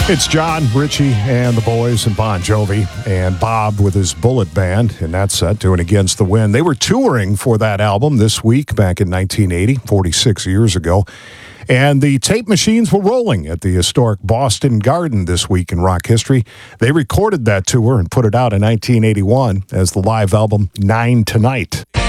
It's John, Richie, and the boys, and Bon Jovi, and Bob with his Bullet Band in that set doing Against the Wind. They were touring for that album this week back in 1980, 46 years ago. And the tape machines were rolling at the historic Boston Garden this week in rock history. They recorded that tour and put it out in 1981 as the live album 9 Tonight.